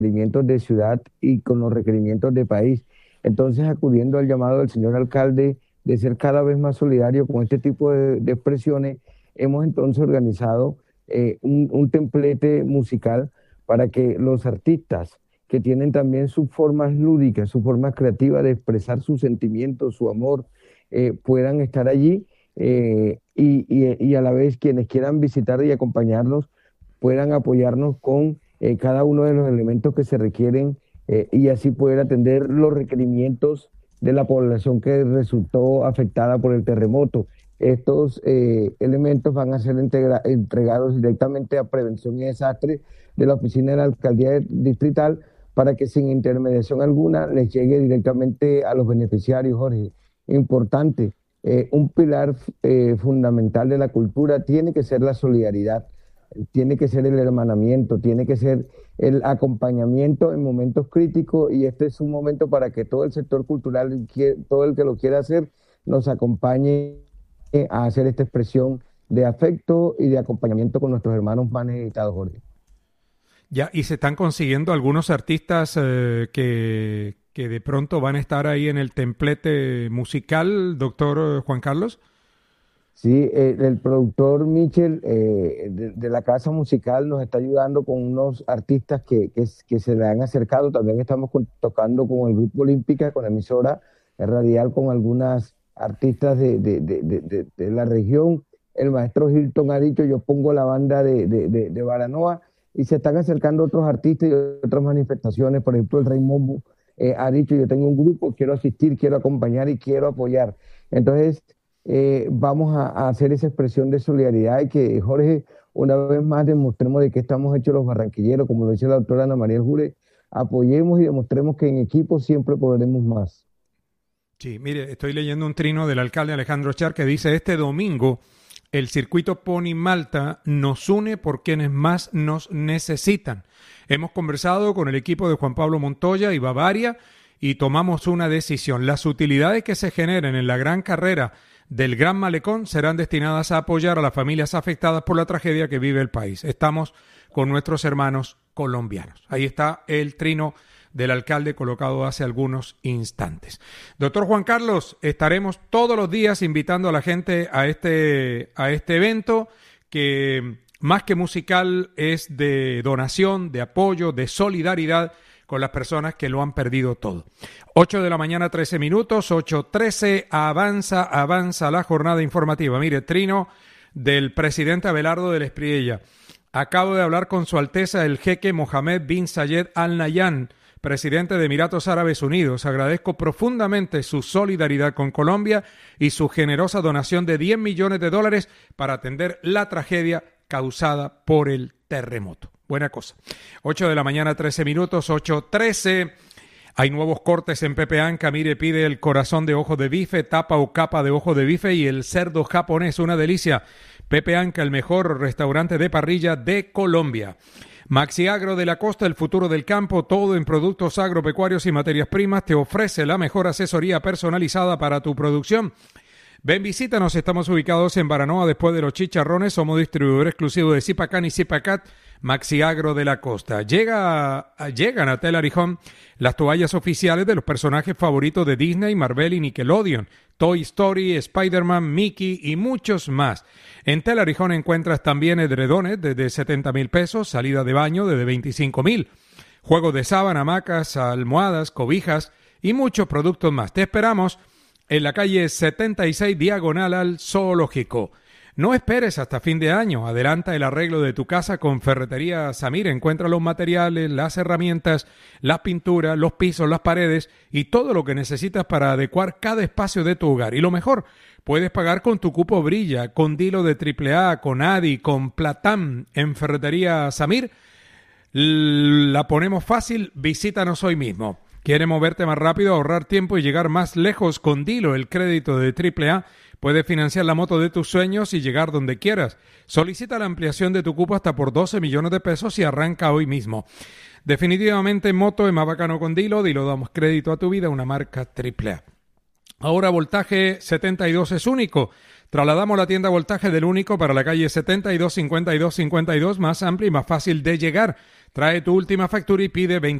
requerimientos de ciudad y con los requerimientos de país. Entonces, acudiendo al llamado del señor alcalde de ser cada vez más solidario con este tipo de expresiones, hemos entonces organizado un templete musical para que los artistas que tienen también sus formas lúdicas, sus formas creativas de expresar sus sentimientos, su amor, puedan estar allí y a la vez quienes quieran visitar y acompañarnos puedan apoyarnos con cada uno de los elementos que se requieren y así poder atender los requerimientos de la población que resultó afectada por el terremoto. Estos elementos van a ser entregados directamente a Prevención y Desastres de la Oficina de la Alcaldía Distrital para que sin intermediación alguna les llegue directamente a los beneficiarios, Jorge. Importante, un pilar fundamental de la cultura tiene que ser la solidaridad, tiene que ser el hermanamiento, tiene que ser el acompañamiento en momentos críticos y este es un momento para que todo el sector cultural, todo el que lo quiera hacer, nos acompañe a hacer esta expresión de afecto y de acompañamiento con nuestros hermanos más necesitados, Jorge. Ya, y se están consiguiendo algunos artistas que de pronto van a estar ahí en el templete musical, doctor Juan Carlos. Sí, el productor Michel de la Casa Musical nos está ayudando con unos artistas que se le han acercado. También estamos tocando con el Grupo Olímpica, con la emisora radial, con algunas artistas de la región. El maestro Hilton ha dicho, yo pongo la banda de Baranoa, y se están acercando otros artistas y otras manifestaciones. Por ejemplo, el Rey Mombo ha dicho, yo tengo un grupo, quiero asistir, quiero acompañar y quiero apoyar. Entonces, vamos a hacer esa expresión de solidaridad y que, Jorge, una vez más demostremos de qué estamos hechos los barranquilleros, como lo dice la doctora Ana María Jure, apoyemos y demostremos que en equipo siempre podremos más. Sí, mire, estoy leyendo un trino del alcalde Alejandro Char que dice, este domingo el circuito Pony Malta nos une por quienes más nos necesitan. Hemos conversado con el equipo de Juan Pablo Montoya y Bavaria y tomamos una decisión. Las utilidades que se generen en la gran carrera del Gran Malecón serán destinadas a apoyar a las familias afectadas por la tragedia que vive el país. Estamos con nuestros hermanos colombianos. Ahí está el trino del alcalde colocado hace algunos instantes. Doctor Juan Carlos, estaremos todos los días invitando a la gente a este evento que más que musical es de donación, de apoyo, de solidaridad con las personas que lo han perdido todo. 8 de la mañana, 13 minutos, 8:13, avanza la jornada informativa. Mire, trino del presidente Abelardo del Espriella. Acabo de hablar con su Alteza el jeque Mohammed bin Zayed Al Nahyan, presidente de Emiratos Árabes Unidos. Agradezco profundamente su solidaridad con Colombia y su generosa donación de $10 millones para atender la tragedia causada por el terremoto. Buena cosa. 8 de la mañana, 13 minutos, 8:13. Hay nuevos cortes en Pepe Anca. Mire, pide el corazón de ojo de bife, tapa o capa de ojo de bife y el cerdo japonés. Una delicia. Pepe Anca, el mejor restaurante de parrilla de Colombia. Maxi Agro de la Costa, el futuro del campo, todo en productos agropecuarios y materias primas, te ofrece la mejor asesoría personalizada para tu producción. Ven, visítanos, estamos ubicados en Baranoa, después de los Chicharrones, somos distribuidor exclusivo de Zipacan y Zipacat, Maxi Agro de la Costa. Llegan a Telar Home las toallas oficiales de los personajes favoritos de Disney, Marvel y Nickelodeon, Toy Story, Spider-Man, Mickey y muchos más. En Telar Home encuentras también edredones desde $70,000, salida de baño desde $25,000, juegos de sábana, hamacas, almohadas, cobijas y muchos productos más. Te esperamos en la calle 76 diagonal al Zoológico. No esperes hasta fin de año. Adelanta el arreglo de tu casa con Ferretería Samir. Encuentra los materiales, las herramientas, las pinturas, los pisos, las paredes y todo lo que necesitas para adecuar cada espacio de tu hogar. Y lo mejor, puedes pagar con tu cupo Brilla, con Dilo de AAA, con Adi, con Platán en Ferretería Samir. La ponemos fácil. Visítanos hoy mismo. ¿Quieres moverte más rápido, ahorrar tiempo y llegar más lejos con Dilo, el crédito de AAA? Puedes financiar la moto de tus sueños y llegar donde quieras. Solicita la ampliación de tu cupo hasta por $12 millones y arranca hoy mismo. Definitivamente moto es más bacano con Dilo. Dilo, damos crédito a tu vida, una marca AAA. Ahora voltaje 72 es único. Trasladamos la tienda Voltaje del Único para la calle 72 52 52, más amplia y más fácil de llegar. Trae tu última factura y pide 20